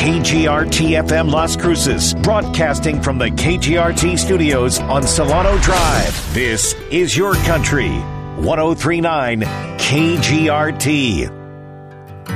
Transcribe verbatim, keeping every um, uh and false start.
K G R T F M Las Cruces, broadcasting from the K G R T studios on Solano Drive. This is your country. one oh three point nine K G R T.